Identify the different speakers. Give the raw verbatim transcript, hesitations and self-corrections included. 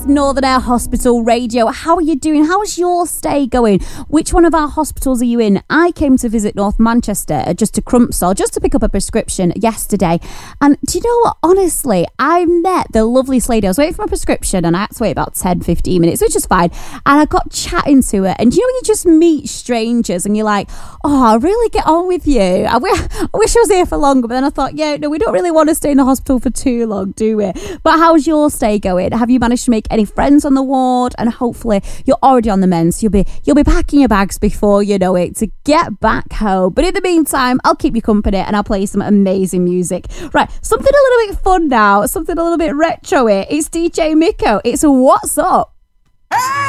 Speaker 1: is Northern Air Hospital Radio. How are you doing? How's your stay going? Which one of our hospitals are you in? I came to visit North Manchester just to Crumpsall, just to pick up a prescription yesterday. And do you know what? Honestly, I met the lovely lady. I was waiting for my prescription and I had to wait about ten, fifteen minutes, which is fine. And I got chatting to her. And you know when you just meet strangers and you're like, oh, I really get on with you. I, w- I wish I was here for longer. But then I thought, yeah, no, we don't really want to stay in the hospital for too long, do we? But how's your stay going? Have you managed to make any friends on the ward? And hopefully you're already on the mend, so you'll be you'll be packing your bags before you know it to get back home. But in the meantime, I'll keep you company and I'll play some amazing music. Right, something a little bit fun now, something a little bit retro. It's D J Miko. It's What's Up?